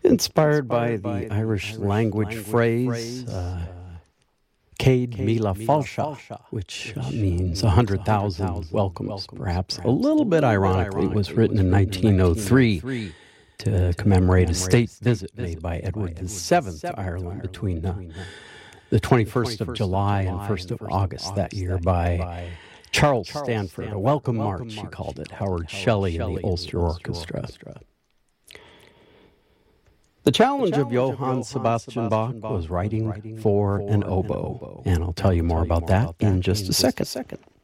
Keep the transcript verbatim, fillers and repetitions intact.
Inspired by the Irish language phrase, uh, Céad Míle Fáilte, which uh, means a hundred thousand welcomes, perhaps a little bit ironically. It was written in nineteen oh three to commemorate a state visit made by Edward the Seventh to Ireland between uh, the twenty-first of July and first of August that year by Charles Stanford. A welcome march, he called it, Howard Shelley and the Ulster Orchestra. The challenge of Johann Sebastian Bach was writing for an oboe, and I'll tell you more about that in just a second.